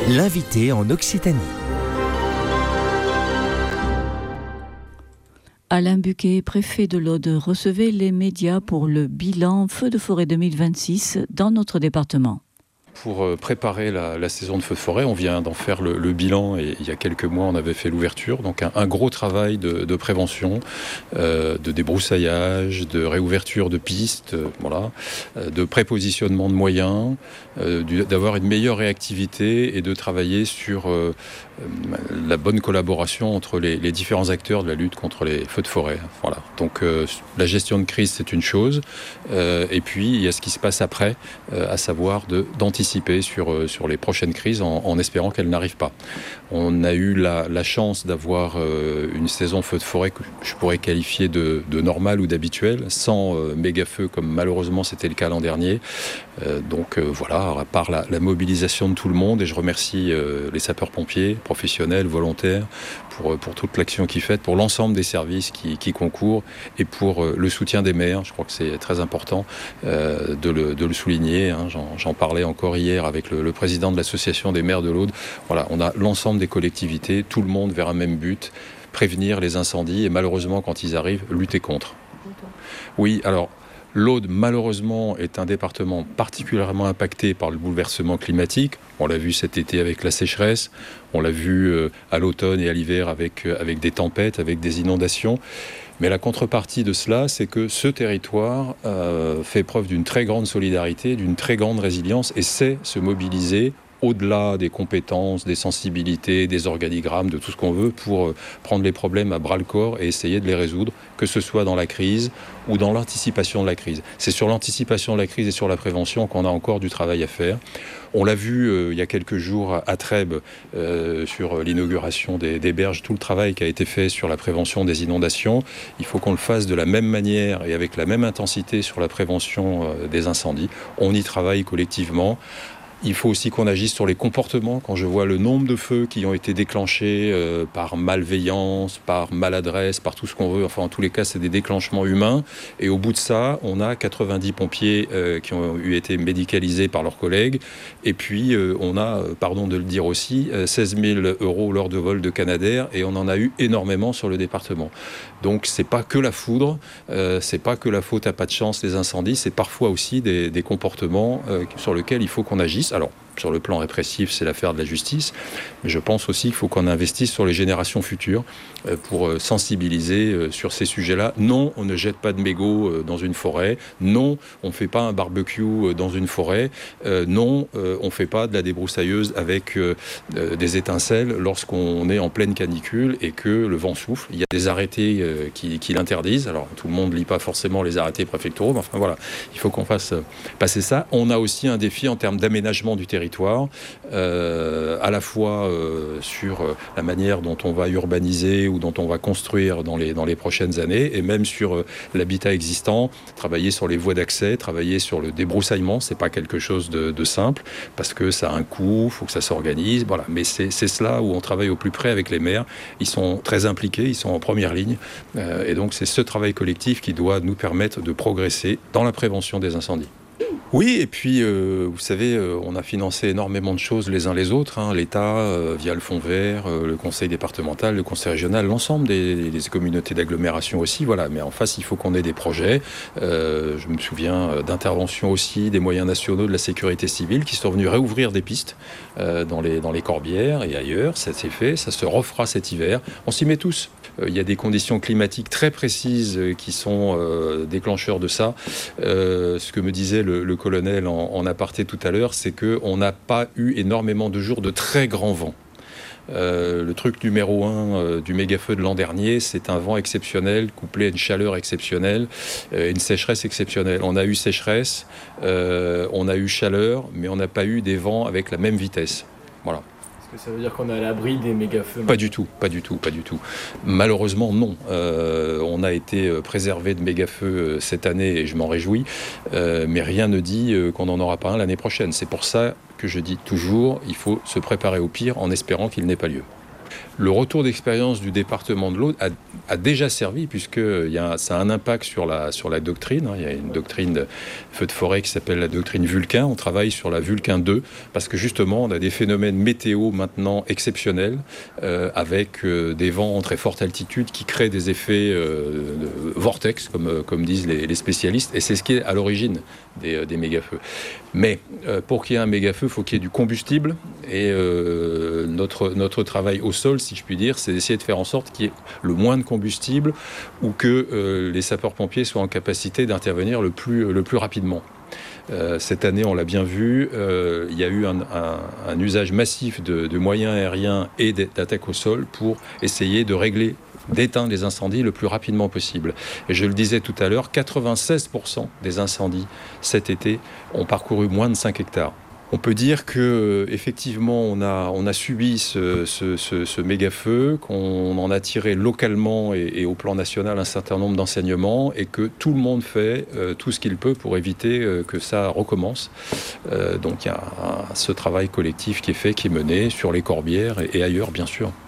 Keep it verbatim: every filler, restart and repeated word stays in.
L'invité en Occitanie. Alain Buquet, préfet de l'Aude, recevait les médias pour le bilan Feux de forêt deux mille vingt-six dans notre département. Pour préparer la, la saison de feux de forêt, on vient d'en faire le, le bilan et il y a quelques mois on avait fait l'ouverture. Donc un, un gros travail de, de prévention, euh, de débroussaillage, de réouverture de pistes, euh, voilà, euh, de prépositionnement de moyens, euh, du, d'avoir une meilleure réactivité et de travailler sur euh, la bonne collaboration entre les, les différents acteurs de la lutte contre les feux de forêt. Voilà. Donc euh, la gestion de crise c'est une chose, euh, et puis il y a ce qui se passe après, euh, à savoir de, d'anticiper sur, sur les prochaines crises en, en espérant qu'elles n'arrivent pas. On a eu la, la chance d'avoir euh, une saison feu de forêt que je pourrais qualifier de, de normale ou d'habituelle, sans euh, méga feu comme malheureusement c'était le cas l'an dernier. Euh, donc euh, voilà, à part la, la mobilisation de tout le monde, et je remercie euh, les sapeurs-pompiers, professionnels, volontaires, pour, pour toute l'action qu'ils font, pour l'ensemble des services qui, qui concourent et pour euh, le soutien des maires. Je crois que c'est très important euh, de, le, de le souligner. Hein. J'en, j'en parlais encore hier avec le, le président de l'association des maires de l'Aude. Voilà, on a l'ensemble des collectivités, tout le monde vers un même but, prévenir les incendies et malheureusement quand ils arrivent, lutter contre. Oui, alors l'Aude malheureusement est un département particulièrement impacté par le bouleversement climatique. On l'a vu cet été avec la sécheresse, on l'a vu euh, à l'automne et à l'hiver avec, euh, avec des tempêtes, avec des inondations. Mais la contrepartie de cela, c'est que ce territoire euh, fait preuve d'une très grande solidarité, d'une très grande résilience et sait se mobiliser au-delà des compétences, des sensibilités, des organigrammes, de tout ce qu'on veut, pour euh, prendre les problèmes à bras-le-corps et essayer de les résoudre, que ce soit dans la crise ou dans l'anticipation de la crise. C'est sur l'anticipation de la crise et sur la prévention qu'on a encore du travail à faire. On l'a vu euh, il y a quelques jours à Trèbes, euh, sur l'inauguration des, des berges, tout le travail qui a été fait sur la prévention des inondations. Il faut qu'on le fasse de la même manière et avec la même intensité sur la prévention euh, des incendies. On y travaille collectivement. Il faut aussi qu'on agisse sur les comportements. Quand je vois le nombre de feux qui ont été déclenchés euh, par malveillance, par maladresse, par tout ce qu'on veut, enfin en tous les cas c'est des déclenchements humains. Et au bout de ça, on a quatre-vingt-dix pompiers euh, qui ont eu été médicalisés par leurs collègues. Et puis euh, on a, pardon de le dire aussi, euh, seize mille euros lors de vol de Canadair. Et on en a eu énormément sur le département. Donc c'est pas que la foudre, euh, c'est pas que la faute à pas de chance des incendies, c'est parfois aussi des, des comportements euh, sur lesquels il faut qu'on agisse. Alors, sur le plan répressif, c'est l'affaire de la justice, mais je pense aussi qu'il faut qu'on investisse sur les générations futures euh, pour euh, sensibiliser euh, sur ces sujets-là. Non, on ne jette pas de mégots euh, dans une forêt. Non, on ne fait pas un barbecue euh, dans une forêt. Euh, non, euh, on ne fait pas de la débroussailleuse avec euh, euh, des étincelles lorsqu'on est en pleine canicule et que le vent souffle. Il y a des arrêtés euh, qui, qui l'interdisent. Alors, tout le monde ne lit pas forcément les arrêtés préfectoraux, mais enfin voilà, il faut qu'on fasse euh, passer ça. On a aussi un défi en termes d'aménagement du territoire. Euh, à la fois euh, sur euh, la manière dont on va urbaniser ou dont on va construire dans les, dans les prochaines années, et même sur euh, l'habitat existant, travailler sur les voies d'accès, travailler sur le débroussaillement. C'est pas quelque chose de, de simple parce que ça a un coût, il faut que ça s'organise, voilà. Mais c'est, c'est cela où on travaille au plus près avec les maires. Ils sont très impliqués, ils sont en première ligne, euh, et donc c'est ce travail collectif qui doit nous permettre de progresser dans la prévention des incendies. Oui, et puis, euh, vous savez, euh, on a financé énormément de choses les uns les autres. Hein, L'État, euh, via le Fonds vert, euh, le Conseil départemental, le Conseil régional, l'ensemble des, des communautés d'agglomération aussi. Voilà. Mais en face, il faut qu'on ait des projets. Euh, je me souviens d'interventions aussi des moyens nationaux de la sécurité civile qui sont venus réouvrir des pistes euh, dans, les, dans les Corbières et ailleurs. Ça s'est fait, ça se refera cet hiver. On s'y met tous. Il y a des conditions climatiques très précises qui sont euh, déclencheurs de ça. Euh, ce que me disait le, le colonel en, en aparté tout à l'heure, c'est qu'on n'a pas eu énormément de jours de très grands vents. Euh, le truc numéro un euh, du méga-feu de l'an dernier, c'est un vent exceptionnel couplé à une chaleur exceptionnelle, euh, une sécheresse exceptionnelle. On a eu sécheresse, euh, on a eu chaleur, mais on n'a pas eu des vents avec la même vitesse. Voilà. Ça veut dire qu'on est à l'abri des méga-feux? Pas du tout, pas du tout, pas du tout. Malheureusement, non. Euh, on a été préservé de méga-feux cette année et je m'en réjouis. Euh, mais rien ne dit qu'on n'en aura pas un l'année prochaine. C'est pour ça que je dis toujours, il faut se préparer au pire en espérant qu'il n'ait pas lieu. Le retour d'expérience du département de l'Aude a, a déjà servi, puisque y a, ça a un impact sur la, sur la doctrine. Il y a une doctrine de feu de forêt qui s'appelle la doctrine Vulcain. On travaille sur la Vulcain deux, parce que justement, on a des phénomènes météo maintenant exceptionnels, euh, avec euh, des vents en très forte altitude qui créent des effets euh, de vortex, comme, comme disent les, les spécialistes. Et c'est ce qui est à l'origine des, des méga-feux. Mais euh, pour qu'il y ait un méga-feu, il faut qu'il y ait du combustible. Et euh, notre, notre travail au sol, si je puis dire, c'est d'essayer de faire en sorte qu'il y ait le moins de combustible ou que euh, les sapeurs-pompiers soient en capacité d'intervenir le plus, le plus rapidement. Euh, cette année, on l'a bien vu, euh, il y a eu un, un, un usage massif de, de moyens aériens et d'attaques au sol pour essayer de régler, d'éteindre les incendies le plus rapidement possible. Et je le disais tout à l'heure, quatre-vingt-seize pour cent des incendies cet été ont parcouru moins de cinq hectares. On peut dire que effectivement on a, on a subi ce, ce, ce, ce méga-feu, qu'on en a tiré localement et, et au plan national un certain nombre d'enseignements et que tout le monde fait euh, tout ce qu'il peut pour éviter euh, que ça recommence. Euh, donc il y a un, ce travail collectif qui est fait, qui est mené sur les Corbières et, et ailleurs bien sûr.